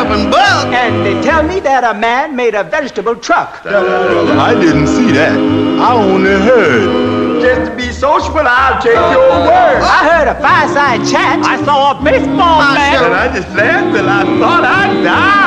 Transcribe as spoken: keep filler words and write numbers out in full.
chopping buck. And they tell me that a man made a vegetable truck. I didn't see that. I only heard. Just to be sociable, I'll take your word. I heard a fireside chat. I saw a baseball bat. And I just laughed till I thought I'd die.